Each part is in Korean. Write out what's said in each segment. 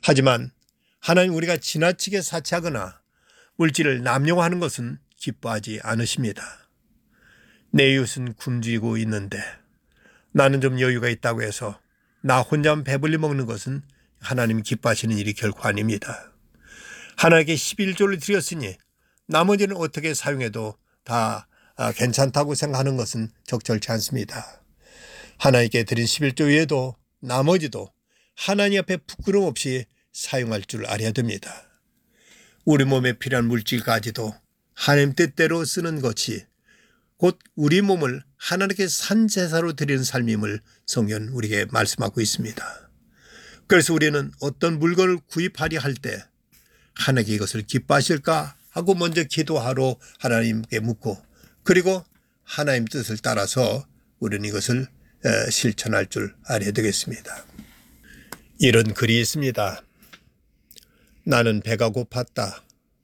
하지만 하나님 우리가 지나치게 사치하거나 물질을 남용하는 것은 기뻐하지 않으십니다. 내 이웃은 굶주리고 있는데 나는 좀 여유가 있다고 해서 나 혼자만 배불리 먹는 것은 하나님이 기뻐하시는 일이 결코 아닙니다. 하나님께 11조를 드렸으니 나머지는 어떻게 사용해도 다 괜찮다고 생각하는 것은 적절치 않습니다. 하나님께 드린 11조 외에도 나머지도 하나님 앞에 부끄럼 없이 사용할 줄 알아야 됩니다. 우리 몸에 필요한 물질까지도 하나님 뜻대로 쓰는 것이 곧 우리 몸을 하나님께 산제사로 드리는 삶임을 성경은 우리에게 말씀하고 있습니다. 그래서 우리는 어떤 물건을 구입하려 할 때 하나님께 이것을 기뻐하실까 하고 먼저 기도하러 하나님께 묻고 그리고 하나님 뜻을 따라서 우리는 이것을 실천할 줄 알아야 되겠습니다. 이런 글이 있습니다. 나는 배가 고팠다.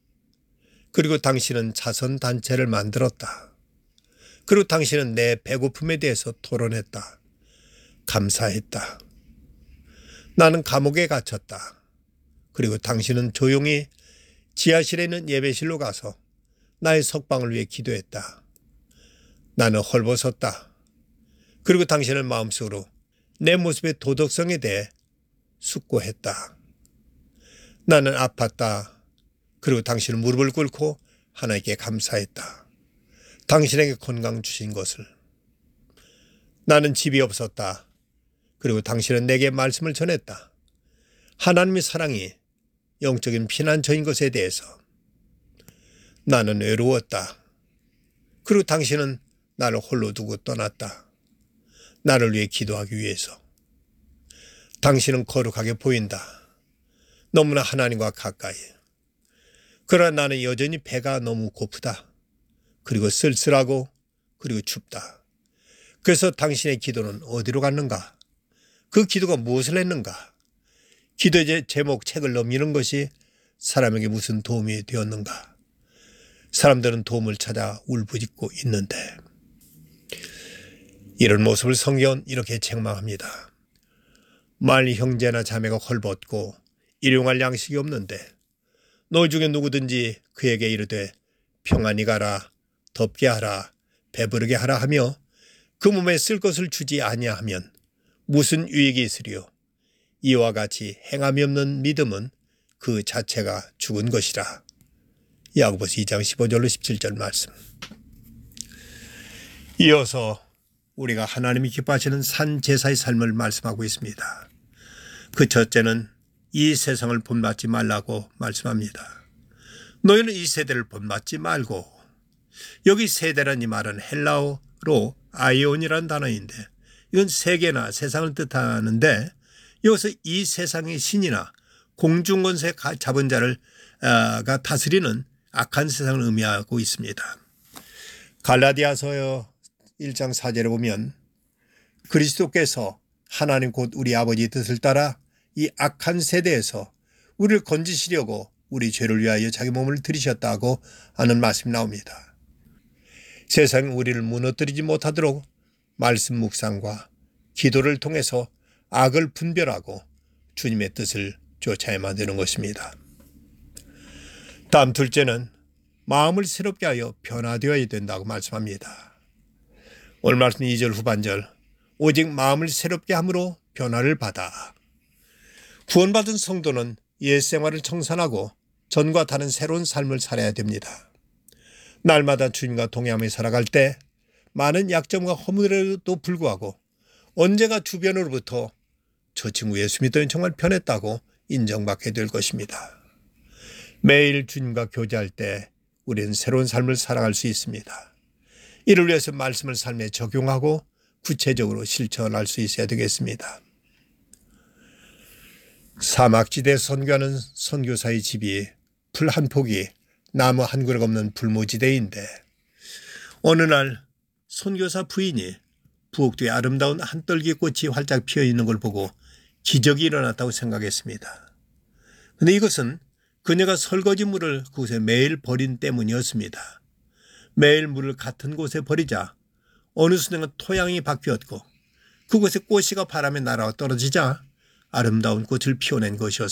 그리고 당신은 자선단체를 만들었다. 그리고 당신은 내 배고픔에 대해서 토론했다. 감사했다. 나는 감옥에 갇혔다. 그리고 당신은 조용히 지하실에 있는 예배실로 가서 나의 석방을 위해 기도했다. 나는 헐벗었다. 그리고 당신은 마음속으로 내 모습의 도덕성에 대해 숙고했다. 나는 아팠다. 그리고 당신은 무릎을 꿇고 하나님께 감사했다. 당신에게 건강 주신 것을. 나는 집이 없었다. 그리고 당신은 내게 말씀을 전했다. 하나님의 사랑이 영적인 피난처인 것에 대해서. 나는 외로웠다. 그리고 당신은 나를 홀로 두고 떠났다. 나를 위해 기도하기 위해서. 당신은 거룩하게 보인다. 너무나 하나님과 가까이. 그러나 나는 여전히 배가 너무 고프다. 그리고 쓸쓸하고 그리고 춥다. 그래서 당신의 기도는 어디로 갔는가? 그 기도가 무엇을 했는가? 기도의 제목 책을 넘기는 것이 사람에게 무슨 도움이 되었는가? 사람들은 도움을 찾아 울부짖고 있는데 이런 모습을 성경은 이렇게 책망합니다. 만일 형제나 자매가 헐벗고 일용할 양식이 없는데 너희 중에 누구든지 그에게 이르되 평안히 가라, 덥게 하라, 배부르게 하라 하며 그 몸에 쓸 것을 주지 아니하면 무슨 유익이 있으리요? 이와 같이 행함이 없는 믿음은 그 자체가 죽은 것이라. 야고보서 2장 15절로 17절 말씀. 이어서 우리가 하나님이 기뻐하시는 산제사의 삶을 말씀하고 있습니다. 그 첫째는 이 세상을 본받지 말라고 말씀합니다. 너희는 이 세대를 본받지 말고, 여기 세대란 이 말은 헬라어로 아이온이라는 단어인데 이건 세계나 세상을 뜻하는데 여기서 이 세상의 신이나 공중권세 잡은 자를 가 다스리는 악한 세상을 의미하고 있습니다. 갈라디아서 1장 4절에 보면 그리스도께서 하나님 곧 우리 아버지 뜻을 따라 이 악한 세대에서 우리를 건지시려고 우리 죄를 위하여 자기 몸을 들이셨다고 하는 말씀이 나옵니다. 세상이 우리를 무너뜨리지 못하도록 말씀 묵상과 기도를 통해서 악을 분별하고 주님의 뜻을 쫓아야만 되는 것입니다. 다음 둘째는 마음을 새롭게 하여 변화되어야 된다고 말씀합니다. 오늘 말씀 2절 후반절 오직 마음을 새롭게 함으로 변화를 받아. 구원받은 성도는 옛 생활을 청산하고 전과 다른 새로운 삶을 살아야 됩니다. 날마다 주님과 동행하며 살아갈 때 많은 약점과 허물에도 불구하고 언제가 주변으로부터 저 친구 예수 믿더니 정말 변했다고 인정받게 될 것입니다. 매일 주님과 교제할 때 우리는 새로운 삶을 살아갈 수 있습니다. 이를 위해서 말씀을 삶에 적용하고 구체적으로 실천할 수 있어야 되겠습니다. 사막지대에 선교하는 선교사의 집이 풀 한 폭이 나무 한 그루 없는 불모지대인데 어느 날 선교사 부인이 부엌 뒤에 아름다운 한떨기 꽃이 활짝 피어 있는 걸 보고 기적이 일어났다고 생각했습니다. 그런데 이것은 그녀가 설거지물을 그곳에 매일 버린 때문이었습니다. 매일 물을 같은 곳에 버리자 어느 순간 토양이 바뀌었고 그곳에 꽃씨가 바람에 날아와 떨어지자 아름다운 꽃을 피워낸 것이었습니다.